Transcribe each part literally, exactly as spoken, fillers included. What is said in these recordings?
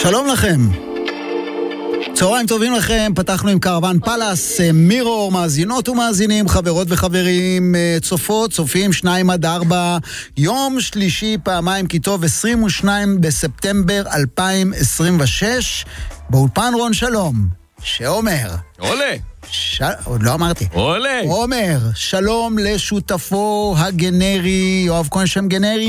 שלום לכם. צהריים טובים לכם, פתחנו עם קרוון פלאס, מירור, מאזינות ומאזינים, חברות וחברים, צופות, צופים, שניים עד ארבע, יום שלישי, פעמיים כי טוב, עשרים ושניים בספטמבר אלפיים עשרים ושש, באולפן רון שלום, שאומר... עולה. ש... עוד לא אמרתי. עולה. אומר, שלום לשותפו הגנרי, יואב כהן שם גנרי,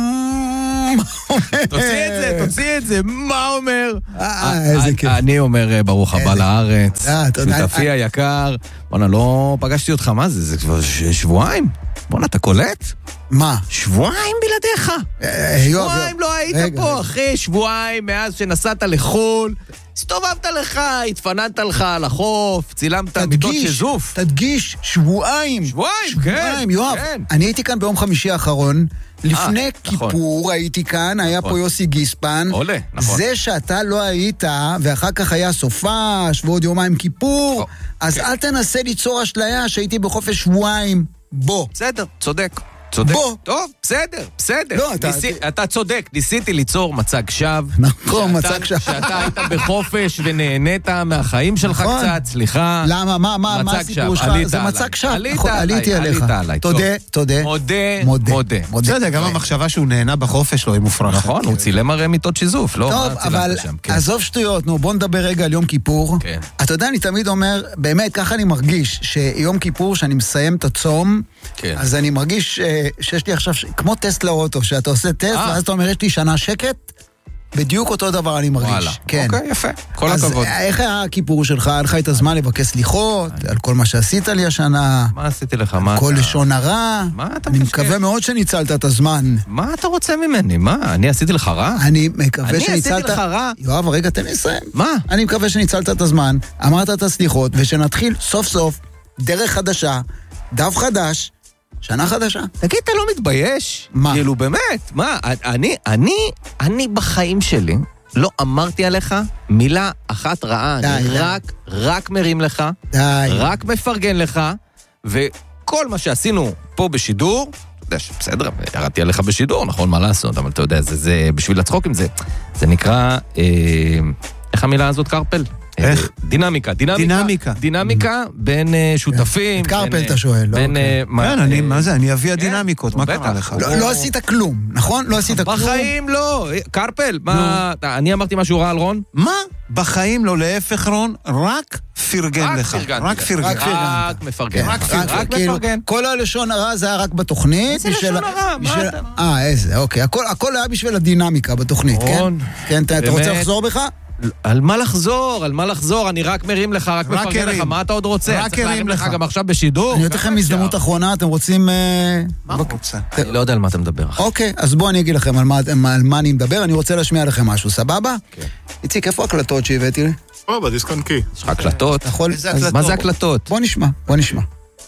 תוציא את זה, תוציא את זה, מה אומר? איזה כיף. אני אומר ברוך הבא לארץ, שותפי היקר, בוא'נה, לא פגשתי אותך, מה זה? זה כבר שבועיים? בוא'נה, אתה קולט? מה? שבועיים בלעדיך. שבועיים לא היית פה, אחי, שבועיים מאז שנסעת לחול, הסתובבת לך, התפננת לך על החוף, צילמת מיטות שזוף. תדגיש, שבועיים. שבועיים, כן. יואב, אני הייתי כאן ביום חמישי האחרון, לפני כיפור הייתי כאן, היה פה יוסי גיספן. עולה, נכון. זה שאתה לא היית, ואחר כך היה סופש, ועוד יומיים כיפור, אז אל תנסה ליצור אשליה שהייתי בחופש שבועיים. בוא. בסדר, צודק. צודק. בוא. טוב, בסדר, בסדר. לא, אתה... ניסי, אתה צודק, ניסיתי ליצור מצג שווא. נכון, מצג שווא. שאתה היית בחופש ונהנית מהחיים שלך נכון. קצת, סליחה. למה, מה, מה, מה הסיפור שלך? זה מצג שווא. עלית נכון, עליי, עליתי עליך. עלית עליי. תודה, תודה. מודה, מודה. מודה. בסדר, גם המחשבה שהוא נהנה בחופש לו היא מופרכת. נכון, הוא צילם הרי מיטות שיזוף, לא? טוב, אבל עזוב שטויות, נו, בוא נדבר רגע על יום כיפור. כן. אתה יודע, אני תמיד אומר, באמת, ככה אני מרגיש, שיום כיפור, שאני מסיים את הצום, אז אני מרגיש שיש לי עכשיו, כמו טסט לאוטו, שאתה עושה טסט, ואז אתה אומר, יש לי שנה שקט, בדיוק אותו דבר אני מרגיש. וואלה, כן. אוקיי, יפה, כל הכבוד. אז איך היה הכיפור שלך? היה לך את הזמן לבקש סליחות, על כל מה שעשית לי השנה? מה עשיתי לך? מה כל אתה... לשון הרע? מה אתה אני מקשקש? מקווה מאוד שניצלת את הזמן. מה אתה רוצה ממני? מה? אני עשיתי לך רע? אני מקווה אני שניצלת... עשיתי לך רע? יואב, רגע, תן לי לסיים. מה? אני מקווה שניצלת את הזמן, אמרת את הסליחות, ושנתחיל סוף סוף דרך חדשה, דף חדש, שנה חדשה. תגיד, אתה לא מתבייש? מה? כאילו, באמת, מה? אני, אני, אני בחיים שלי לא אמרתי עליך מילה אחת רעה. די, אני די. רק, רק מרים לך, די. רק מפרגן לך, וכל מה שעשינו פה בשידור, אתה יודע שבסדר, ירדתי עליך בשידור, נכון, מה לעשות, אבל אתה יודע, זה, זה בשביל לצחוק עם זה. זה נקרא, אה, איך המילה הזאת, קרפל? איך? דינמיקה, דינמיקה, דינמיקה. דינמיקה בין שותפים. את קרפל אתה שואל, לא? בין, כן, אני, מה זה? אני אביא הדינמיקות, מה קרה לך? לא, לא עשית כלום, נכון? לא עשית כלום. בחיים לא. קרפל, מה... אני אמרתי משהו רע על רון? מה? בחיים לא, להפך רון, רק פרגן רק לך. פרגנתי רק לך. פרגן. רק פרגנת. רק מפרגן. רק רק פרגן. כאילו, מפרגן. כל הלשון הרע זה היה רק בתוכנית. איזה בשביל- לשון הרע? מה בשביל- אתה- אה, איזה, אוקיי. הכל- הכל היה בשביל הדינמיקה בתוכנית, כן? רון, כן, אתה אתה רוצה באמת. לחזור בך? על מה לחזור? על מה לחזור? אני רק מרים לך, רק רק מפרגן לך. הרים. מה אתה עוד רוצה? רק צריך להרים הרים לך לך. גם עכשיו בשידור? אני נותן לכם הזדמנות אחרונה, אתם רוצים... אה, מה הוא רוצה? אני לא יודע על מה אתה מדבר. אחי. אוקיי, אז בואו אני אגיד לכם על מה, על מה אני מדבר, אני רוצה להשמיע לכם משהו, סבבה? כן. איציק, איפה הקלטות שהבאתי לי? או, בדיסק אנקי. יש לך הקלטות? אתה יכול... איזה אז הקלטות? מה זה הקלטות? בוא נשמע, בוא נשמע.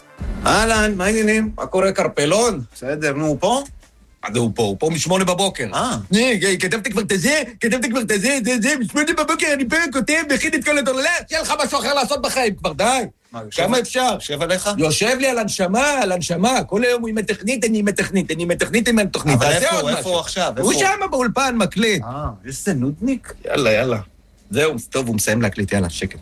אהלן, מה העניינים? מה קורה, קרפלון? בסדר, נו, הוא פה? מה זה הוא פה? הוא פה משמונה בבוקר. אה. נה, כתבתי כבר את זה, כתבתי כבר את זה, זה, זה, משמונה בבוקר אני פה כותב, מכין את כל הדולר, שיהיה לך משהו אחר לעשות בחיים כבר, די. מה, יושב- כמה אפשר? יושב עליך? יושב לי על הנשמה, על הנשמה, כל היום הוא עם התכנית, אני עם התכנית, אני עם התכנית, עם התוכנית. אבל תעשה איפה עוד הוא? משהו. איפה הוא עכשיו? הוא איפה שם באולפן מקליט. אה, איזה נודניק. יאללה, יאללה. זהו, טוב, הוא מסיים להקליט, יאללה, שקט.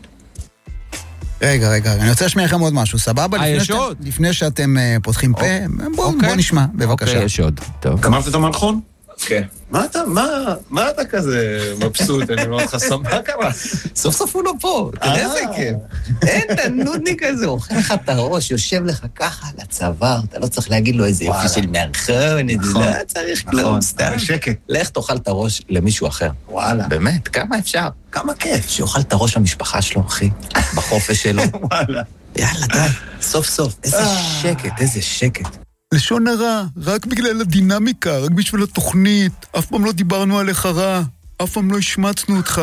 רגע, רגע, אני רוצה להשמיע לכם עוד משהו, סבבה? אה, לפני יש שאתם- עוד? לפני שאתם אה, פותחים פה, בואו אוקיי. בוא נשמע, בבקשה. אוקיי, יש עוד. טוב. גמרת את המלכון? כן. מה אתה, מה, מה אתה כזה מבסוט? אני מאוד חסום, מה קרה? סוף סוף הוא לא פה, תראה אה. איזה כיף. אין את הנודניק הזה, הוא אוכל לך את הראש, יושב לך ככה על הצוואר, אתה לא צריך להגיד לו איזה יופי של מערכון, איזה לא צריך כלום, סתם. שקט. לך תאכל את הראש למישהו אחר. וואלה. באמת, כמה אפשר? כמה כיף. שיאכל את הראש המשפחה שלו, אחי, בחופש שלו. וואלה. יאללה, די, סוף סוף, איזה שקט, איזה שקט. לשון הרע, רק בגלל הדינמיקה, רק בשביל התוכנית, אף פעם לא דיברנו עליך רע, אף פעם לא השמצנו אותך.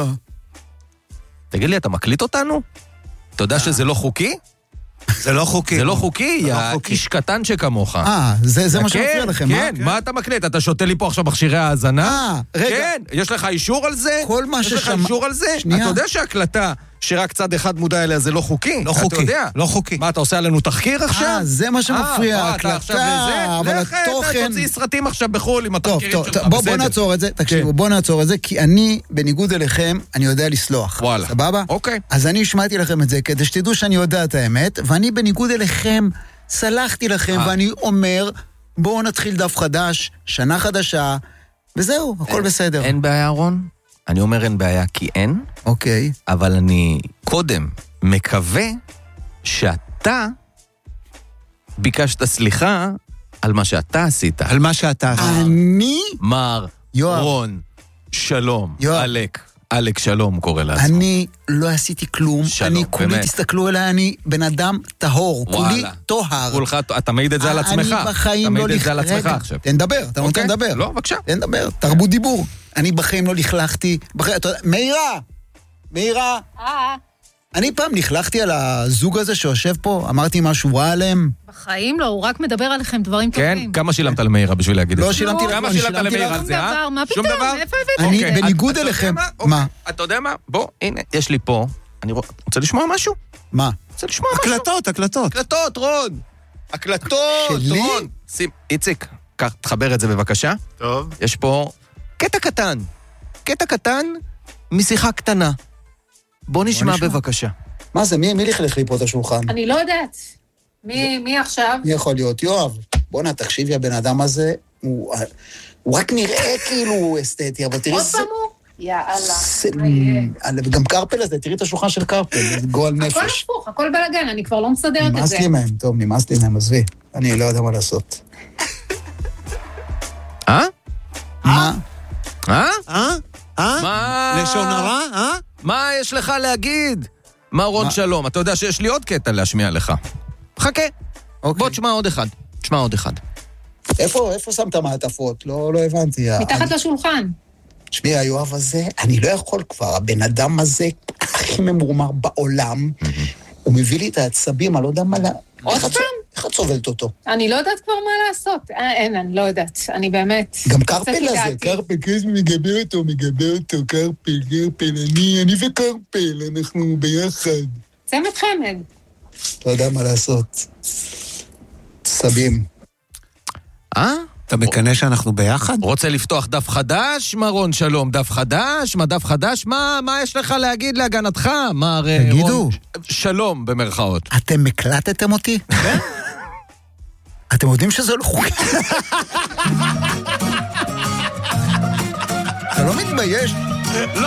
תגיד לי, אתה מקליט אותנו? אתה יודע שזה לא חוקי? זה לא חוקי. זה לא חוקי, זה לא יא חוקי. איש קטן שכמוך. אה, זה זה מה כן, שמפריע לכם, כן, אה? מה אתה מקליט? אתה שותה לי פה עכשיו מכשירי האזנה? אה, רגע. כן, יש לך אישור על זה? כל מה יש לך ששמע- אישור על זה? שנייה. אתה יודע שהקלטה שרק צד אחד מודע אליה זה לא חוקי. לא אתה חוקי, יודע. לא חוקי. מה, אתה עושה עלינו תחקיר עכשיו? אה, זה מה שמפריע, אה, אתה עכשיו ההקלטה, לזה? אבל לך, התוכן... תוציא סרטים עכשיו בחול עם טוב, התחקירים טוב, שלך, טוב, בוא, בוא בסדר. נעצור את זה, תקשיבו, בוא נעצור את זה, כי אני, בניגוד אליכם, אני יודע לסלוח. וואלה. סבבה? אוקיי. אז אני השמעתי לכם את זה, כדי שתדעו שאני יודע את האמת, ואני בניגוד אליכם, סלחתי לכם, אה. ואני אומר, בואו נתחיל דף חדש, שנה חדשה, וזהו, הכל בסדר. אין בעיה, רון? אני אומר אין בעיה כי אין, אוקיי. אבל אני קודם מקווה שאתה ביקשת סליחה על מה שאתה עשית. על מה שאתה... אני, מר, יואב. רון, שלום, יואב. אלק, אלק שלום קורא לעצמו. אני לא עשיתי כלום, שלום, אני כולי, באמת. תסתכלו אליי, אני בן אדם טהור, כולי וואלה. טוהר. כולך, אתה מעיד את זה על עצמך. אני בחיים אתה לא... מעיד את זה על לכ- עצמך רגע, עכשיו. תן לדבר, אתה נותן אוקיי? לדבר. לא, בבקשה. תן לדבר, תרבות דיבור. אני בחיים לא לכלכתי, בחיים, אתה יודע, מאירה! מאירה! אה, אני פעם לכלכתי על הזוג הזה שיושב פה, אמרתי משהו רע עליהם. בחיים לא, הוא רק מדבר עליכם דברים כן? טובים. כמה שילמת על מאירה בשביל להגיד את לא זה? שילמתי לך, כמה אני שילמת שילמתי למאירה לך. על שום זה, אה? דבר, מה שום פתאום? דבר? איפה הבאת? אני אוקיי, בניגוד אתה יודע אליכם. מה? מה? אוקיי, אתה יודע מה? בוא, הנה, יש לי פה. אני רוצ- רוצה לשמוע משהו? מה? רוצה לשמוע משהו? הקלטות, הקלטות. הקלטות, רון. הקלטות, שלי? רון. שים, איציק, קח, תחבר את זה בבקשה. טוב. יש פה קטע קטן. קטע קטן משיחה קטנה. בוא נשמע נשמע. בבקשה. מה זה, מי, מי לכלך לי פה את השולחן? אני לא יודעת. מי מי עכשיו? מי יכול להיות? יואב, בוא'נה, תקשיבי, הבן אדם הזה, הוא, הוא רק נראה כאילו אסתטי, אבל תראי... עוד זה- פעם הוא? יאללה. זה- איה. גם קרפל הזה, תראי את השולחן של קרפל, זה גועל הכל נפש. הפוך, הכל בלגן, אני כבר לא מסדרת את נמאס זה. לי מהם, טוב, נמאס לי מהם, עזבי. אני לא יודע מה לעשות. אה? מה? אה? אה? אה? מה? לשון הרע? אה? מה יש לך להגיד? מה רון מה? שלום? אתה יודע שיש לי עוד קטע להשמיע לך. חכה. אוקיי. בוא תשמע עוד אחד. תשמע עוד אחד. איפה, איפה שמת מעטפות? לא, לא הבנתי. מתחת אני- לשולחן. תשמעי, היואב הזה, אני לא יכול כבר, הבן אדם הזה הכי ממורמר בעולם, הוא מביא לי את העצבים, אני לא יודע מה... לה- עוד איך את- פעם? איך את סובלת אותו? אני לא יודעת כבר מה לעשות. אה, אין, אני לא יודעת. אני באמת... גם קצת קרפל הזה, הגעתי. קרפל, קרפל מגבה אותו, מגבה אותו, קרפל, קרפל, אני, אני וקרפל, אנחנו ביחד. צמד חמד. לא יודע מה לעשות. סבים. אה? אתה מקנא שאנחנו ביחד? רוצה לפתוח דף חדש, מרון שלום? דף חדש? מה דף חדש? מה, מה יש לך להגיד להגנתך, מר אה, תגידו. רון? שלום, במרכאות. אתם הקלטתם אותי? אתם יודעים שזה לא חוקי? אתה לא מתבייש?